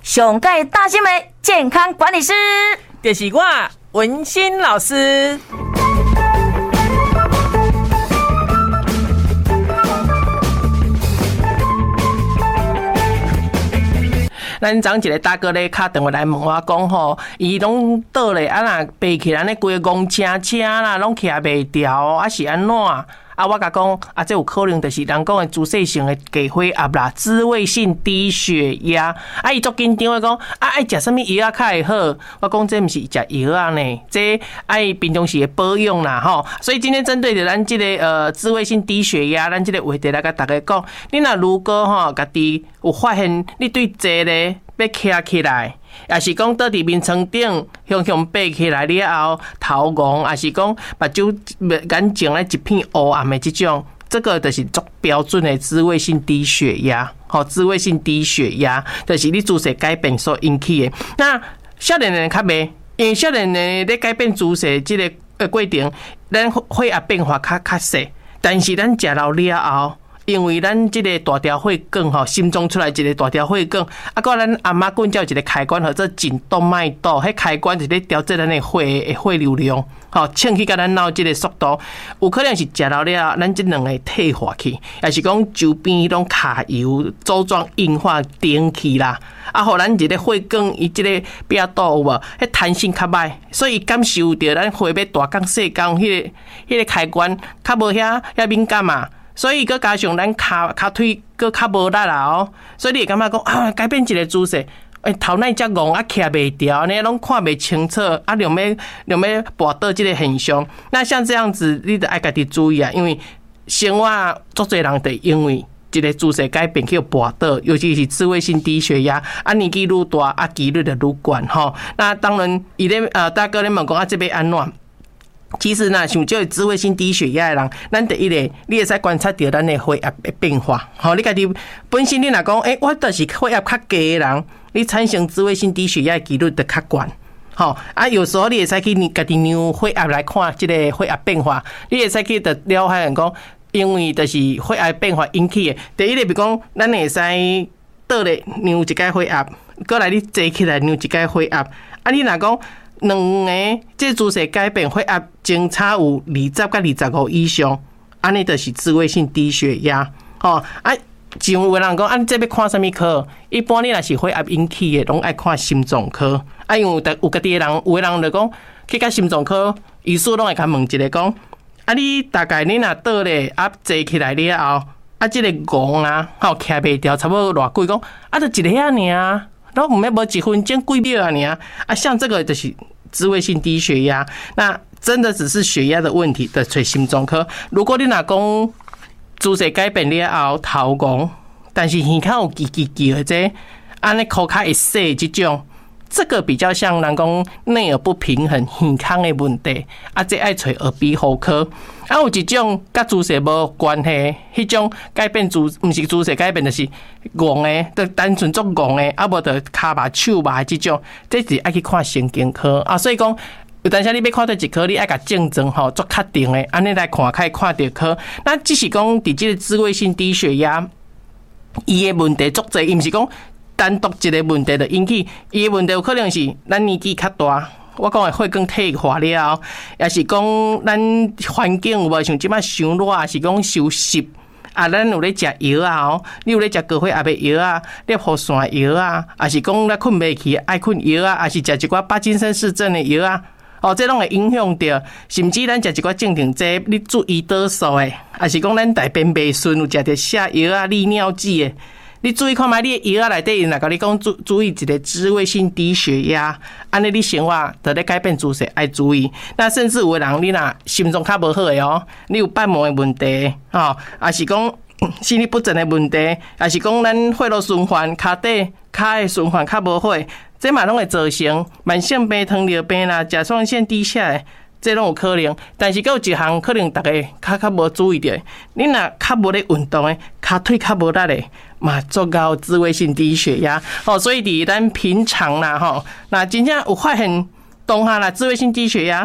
上届大新闻健康管理师， 就是我文心老师。咱昨一个大哥咧打电话来问我讲吼，伊拢倒咧啊若爬起来，安尼规个戆青青啦，拢起来袂调，啊是安怎？啊，我甲讲啊，这有可能就是人讲的自细性的低血压啦，自慰性低血压。啊，伊足紧张的讲啊，爱食什么药啊较会好？我讲这毋是食药啊呢，这爱平常时的保养啦吼。所以今天针对着咱这个自慰性低血压，咱这个话题来甲大家讲，你若如果吼家己有发现你对坐咧要徛起来。也是讲倒伫面床顶向爬起来了后头戆，也是讲目睭眼睛咧一片黑暗的这种，这个就是足标准的自慰性低血压。好，自慰性低血压就是你姿势改变所引起的。那少年人较袂，因为少年人咧改变姿势这个过程，咱血压变化较细，但是咱食老了后。因为咱这个大条血管吼，心脏出来一个大条血管，啊，个咱阿妈棍叫一个开关，或者颈动脉窦，迄开关是咧调节咱的血流量，吼，称起甲咱脑这个速度，有可能是食老了，咱这两个退化去，也是讲周边拢卡油组装硬化顶去啦，啊，互咱这个血管伊这个壁肚有无？迄弹性较歹，所以感受到咱血要大缸细缸，迄个开关较无遐敏感嘛。所以，佮加上咱骹腿佮较无力啦哦，所以你会感觉讲啊，改变一个姿势，头那只戆啊，徛袂调，安尼拢看袂清楚，啊，要跋倒这个现象。那像这样子，你得爱家己注意啊，因为生活足侪人得因为一个姿势改变去跋倒，尤其是自慰性低血压，啊年纪愈大，啊几率就愈悬吼。那当然，伊咧大哥咧问讲啊，这要安怎？其实呢，像这自慰性低血压的人，咱第一个，你会使观察到咱的血压的变化。好，你家己本身你若讲，我就是血压较低的人，你产生自慰性低血压的几率就较悬。好啊，有时候你会使去家己量血压来看这个血压变化，你会使去了解人讲，因为就是血压变化引起的。第一个，比如讲，咱会使倒咧量一解血压，过来你坐起来量一解血压。啊，你若讲。两个这姿势改变，血压前差有20到25以上，安尼就是自慰性低血压。吼啊，像有人讲，啊，你这要看什么科？一般你若是血压引起的，拢爱看心脏科。啊，因为有家己的人，有的人就讲去甲心脏科医师拢会甲问一个讲，啊，你大概你若倒咧啊坐起来了后，啊，这个戆啊，吼徛袂调，差不多偌久讲，啊，就一个啊尔。然后我们无1分钟几秒啊，你啊，像这个就是自慰性低血压，那真的只是血压的问题的，找心脏科。如果你若讲姿势改变了后头戆，但是耳孔有叽的这，安尼口卡会细这种，这个比较像人讲内耳不平衡、耳孔的问题，啊，这爱找耳鼻喉科。啊，有一种甲姿势无关系，迄种改变毋是姿势改变，就是戆的，就单纯做戆的，啊无就骹麻、手麻这种，这是爱去看神经科啊。所以讲，有当时你要看到一科，你爱甲症状吼做确定的，安尼来看，可以看到科。那只是讲伫这个自慰性低血压，伊的问题足侪，伊毋是讲单独一个问题就引起，伊的问题有可能是咱年纪较大。我讲的血管退化了后，也是讲咱环境有无像即摆伤热，也是讲受湿啊。咱有咧食药啊，你有咧食高血压的药啊，尿布线药啊，也是讲咱困袂去爱困药啊，也是食一寡帕金森氏症的药啊。哦，这拢会影响到，甚至咱食一寡正常剂，你注胰岛素的，也是讲咱大便袂顺，有食着泻药啊、利尿剂的。你注意看卖，你的药内底，因若甲你讲注意一个自慰性低血压，安尼你生活得咧改变姿势，爱注意。那甚至有的人，你若心脏较无好的哦，你有瓣膜的问题，吼，也是讲心律不整的问题，也是讲咱血路循环、骹的循环较无好，这嘛拢会造成慢性病、糖尿病啦、甲状腺低下的。这拢有可能，但是还有一项可能大家较无注意到，你若较无咧运动的，骹腿较无力的，嘛做到自慰性低血压。所以伫咱平常啦，那真正有发现当下啦，自慰性低血压、头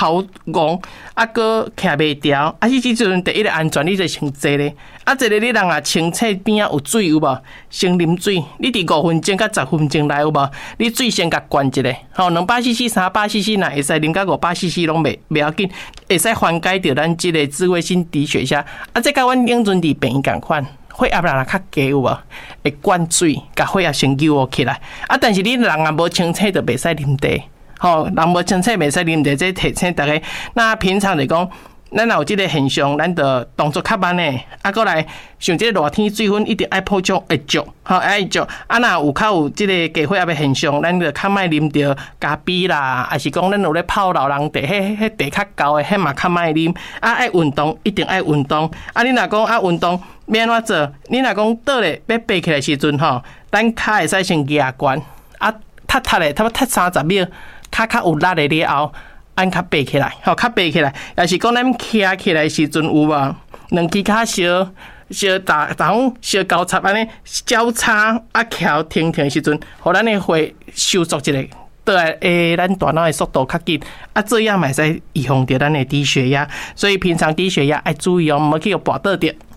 头戆，啊，搁徛袂牢，啊，即阵第一个安全，你就先坐咧。啊，坐咧你人啊，清澈边啊有水有无？先啉水，你伫5分钟到10分钟内有无？你水先甲灌一下，吼，200cc、300cc 若会使啉到500cc 拢袂要紧，会使缓解着咱即个自卫性低血压。啊，这甲阮永春伫病院共款。血压若较低有无？会灌水，甲血压先救起来。啊，但是你人也无清澈，就袂使啉茶。吼，人无清澈袂使啉茶，这提醒大家。那平常来讲，咱若有即个现象，咱着动作较慢诶。啊，过来像即个热天水分一定爱补充会足，吼爱足。啊，若有较有即个低血压诶现象，咱着较莫啉着咖啡啦，还是讲咱有咧泡老人茶，迄茶较高诶，迄嘛较莫啉。啊，爱运动，一定爱运动。啊，你若讲啊运动要安怎做？你若讲倒咧要爬起来时阵吼，咱骹会使先压悬，啊，踢咧，差不多踢30秒。骹较有力的了后，按较爬起来，吼，较爬起来。也是讲咱徛起来时阵有无？两只骹小小交叉安尼交叉啊，翘停的时阵，互咱的血收缩一下，倒来咱大脑的速度较紧。啊，这样嘛会使预防着咱的低血压。所以平常低血压爱注意哦，毋好去互跋倒着。